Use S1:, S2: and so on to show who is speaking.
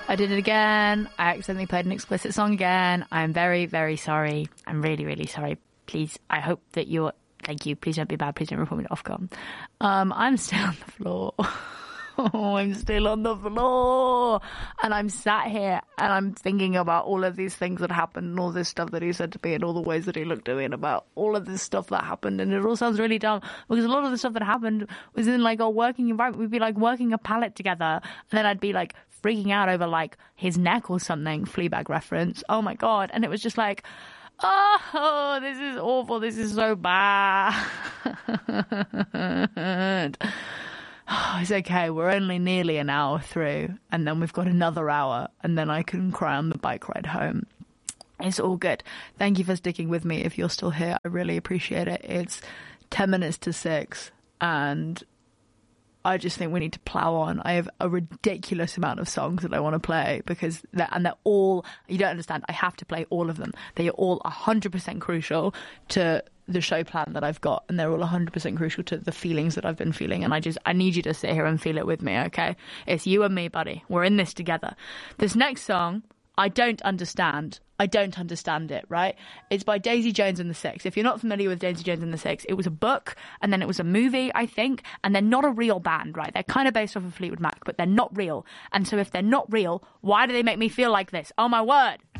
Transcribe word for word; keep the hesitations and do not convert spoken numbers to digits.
S1: I did it again. I accidentally played an explicit song again. I'm very, very sorry. I'm really, really sorry. Please, I hope that you're... Thank you. Please don't be bad. Please don't report me to Ofcom. Um, I'm still on the floor. Oh, I'm still on the floor. And I'm sat here and I'm thinking about all of these things that happened and all this stuff that he said to me and all the ways that he looked at me and about all of this stuff that happened. And it all sounds really dumb because a lot of the stuff that happened was in like a working environment. We'd be like working a pallet together and then I'd be like freaking out over like his neck or something. Fleabag reference. Oh my God. And it was just like, oh, this is awful. This is so bad. Oh, it's okay. We're only nearly an hour through and then we've got another hour and then I can cry on the bike ride home. It's all good. Thank you for sticking with me. If you're still here, I really appreciate it. It's ten minutes to six and I just think we need to plow on. I have a ridiculous amount of songs that I want to play because they're, and they're all, you don't understand, I have to play all of them. They are all one hundred percent crucial to the show plan that I've got and they're all one hundred percent crucial to the feelings that I've been feeling and I just, I need you to sit here and feel it with me, okay? It's you and me, buddy. We're in this together. This next song, I don't understand. I don't understand it, right? It's by Daisy Jones and the Six. If you're not familiar with Daisy Jones and the Six, it was a book and then it was a movie, I think, and they're not a real band, right? They're kind of based off of Fleetwood Mac, but they're not real. And so if they're not real, why do they make me feel like this? Oh my word.